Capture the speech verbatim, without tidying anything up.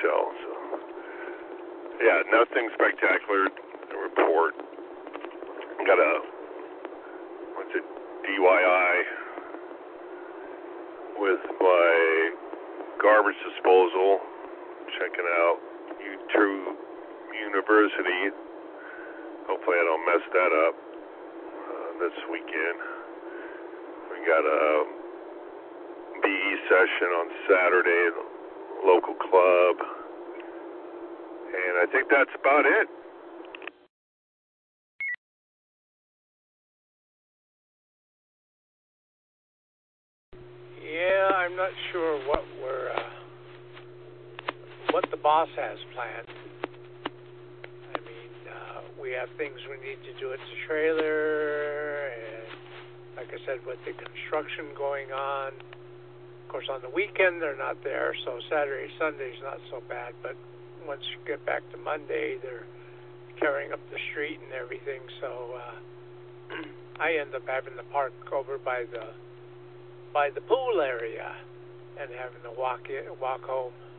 hotel. So, yeah, nothing spectacular to report. Got a, what's it, D Y I with my garbage disposal. Checking out U two University. Hopefully I don't mess that up uh, this weekend. We got a B E session on Saturday at a local club. And I think that's about it. Yeah, I'm not sure what we're, uh, what the boss has planned. I mean, uh, we have things we need to do at the trailer, and like I said, with the construction going on, of course, on the weekend they're not there, so Saturday, Sunday's not so bad, but once you get back to Monday, they're carrying up the street and everything, so uh, I end up having to park over by the by the pool area and having to walk in, walk home